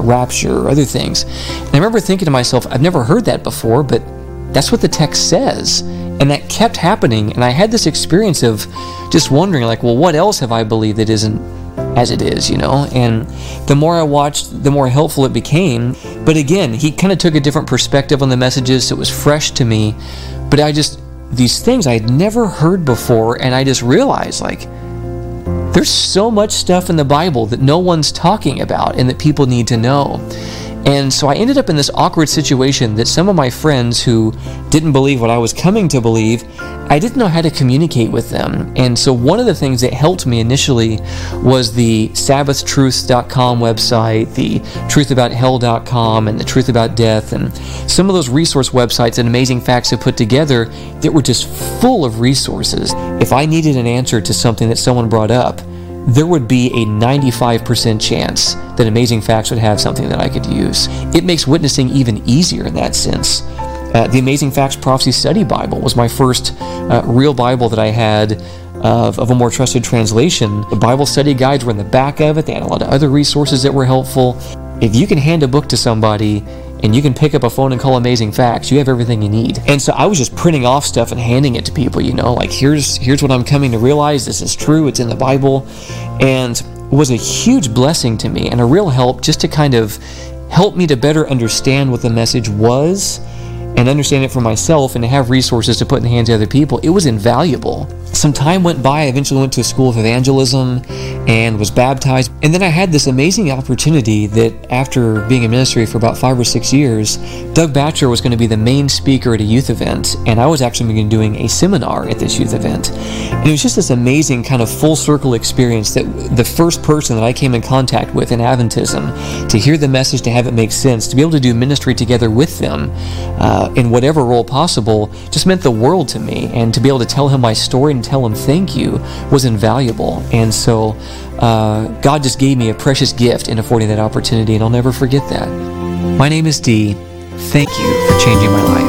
rapture or other things. And I remember thinking to myself, I've never heard that before, but that's what the text says. And that kept happening, and I had this experience of just wondering, like, well, what else have I believed that isn't as it is, And the more I watched, the more helpful it became. But again, he kind of took a different perspective on the messages, so it was fresh to me. But these things I had never heard before, and I just realized, like, there's so much stuff in the Bible that no one's talking about and that people need to know. And so I ended up in this awkward situation that some of my friends who didn't believe what I was coming to believe, I didn't know how to communicate with them. And so one of the things that helped me initially was the sabbathtruths.com website, the truthabouthell.com, and the Truth About Death, and some of those resource websites that Amazing Facts have put together that were just full of resources. If I needed an answer to something that someone brought up, there would be a 95% chance that Amazing Facts would have something that I could use. It makes witnessing even easier in that sense. The Amazing Facts Prophecy Study Bible was my first real Bible that I had of a more trusted translation. The Bible study guides were in the back of it. They had a lot of other resources that were helpful. If you can hand a book to somebody and you can pick up a phone and call Amazing Facts, you have everything you need. And so I was just printing off stuff and handing it to people, like here's what I'm coming to realize. This is true. It's in the Bible. And it was a huge blessing to me and a real help just to kind of help me to better understand what the message was and understand it for myself, and to have resources to put in the hands of other people. It was invaluable. Some time went by. I eventually went to a school of evangelism and was baptized. And then I had this amazing opportunity that after being in ministry for about 5 or 6 years, Doug Batcher was going to be the main speaker at a youth event, and I was actually going to be doing a seminar at this youth event. And it was just this amazing kind of full circle experience that the first person that I came in contact with in Adventism, to hear the message, to have it make sense, to be able to do ministry together with them in whatever role possible, just meant the world to me. And to be able to tell him my story and tell him thank you was invaluable. And so God just gave me a precious gift in affording that opportunity, and I'll never forget that. My name is Dee. Thank you for changing my life.